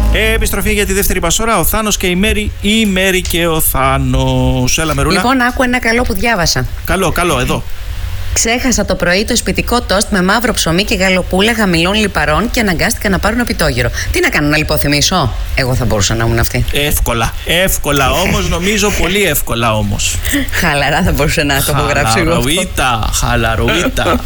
Επιστροφή για τη δεύτερη πασόρα. Ο Θάνος και η Μέρη. Η Μέρη και ο Θάνος. Έλα, Μερούλα. Λοιπόν, άκου ένα καλό που διάβασα. Καλό, εδώ. Ξέχασα το πρωί το σπιτικό τόστ με μαύρο ψωμί και γαλοπούλα χαμηλών λιπαρών και αναγκάστηκα να πάρω ένα πιτόγυρο. Τι να κάνω, να λιποθυμίσω? Εγώ θα μπορούσα να ήμουν αυτή. Εύκολα όμως, νομίζω πολύ εύκολα όμως. Χαλαρά θα μπορούσε να το έχω γράψει εγώ. Χαλαρουίτα.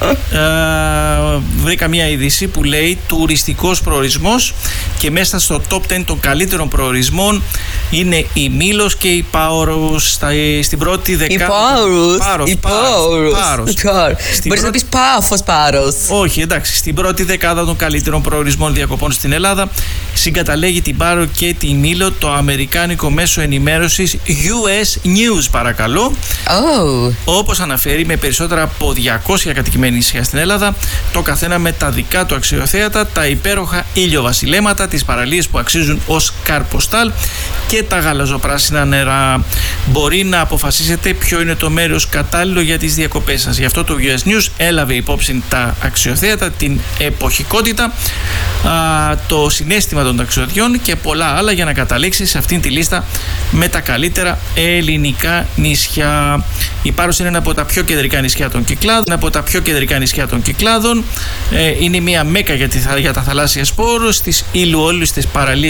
Βρήκα μια είδηση που λέει τουριστικός προορισμός και μέσα στο top 10 των καλύτερων προορισμών είναι η Μήλος και η Πάωρος στην πρώτη δεκάδα. Η Πάωρος. Μπορείς να πεις Πάφος Πάρος. Όχι, εντάξει. Στην πρώτη δεκάδα των καλύτερων προορισμών διακοπών στην Ελλάδα συγκαταλέγει την Πάρο και τη Μήλο το αμερικάνικο μέσο ενημέρωσης US News, παρακαλώ. Όπως αναφέρει, με περισσότερα από 200 κατοικημένοι νησιά στην Ελλάδα, το καθένα με τα δικά του αξιοθέατα, τα υπέροχα ηλιοβασιλέματα, τις παραλίες που αξίζουν ως καρποστάλ και τα γαλαζοπράσινα νερά. Μπορεί να αποφασίσετε ποιο είναι το μέρος κατάλληλο για τις διακοπές σας. Γι' αυτό το US News έλαβε υπόψη τα αξιοθέατα, την εποχικότητα, το συναίσθημα των ταξιδιωτιών και πολλά άλλα για να καταλήξει σε αυτήν τη λίστα με τα καλύτερα ελληνικά νησιά. Η Πάρος είναι ένα από τα πιο κεντρικά νησιά των Κυκλάδων. Είναι μια μέκα για τα θαλάσσια σπορ, στις ηλιοόλουστες παραλίες